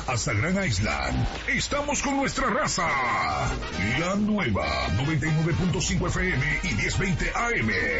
hasta Gran Island. Estamos con nuestra raza. La nueva 99.5 FM y 1020 AM.